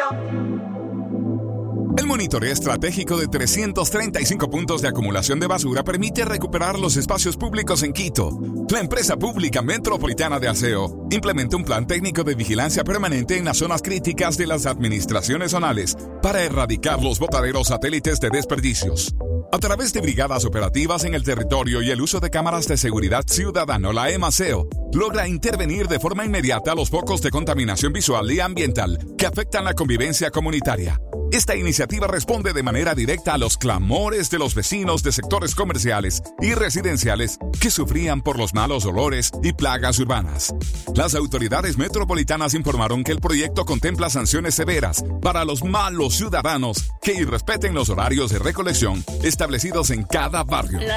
El monitoreo estratégico de 335 puntos de acumulación de basura permite recuperar los espacios públicos en Quito. La empresa pública metropolitana de aseo implementa un plan técnico de vigilancia permanente en las zonas críticas de las administraciones zonales para erradicar los botaderos satélites de desperdicios. A través de brigadas operativas en el territorio y el uso de cámaras de seguridad ciudadano, la EMASEO logra intervenir de forma inmediata los focos de contaminación visual y ambiental que afectan la convivencia comunitaria. Esta iniciativa responde de manera directa a los clamores de los vecinos de sectores comerciales y residenciales que sufrían por los malos olores y plagas urbanas. Las autoridades metropolitanas informaron que el proyecto contempla sanciones severas para los malos ciudadanos que irrespeten los horarios de recolección establecidos en cada barrio.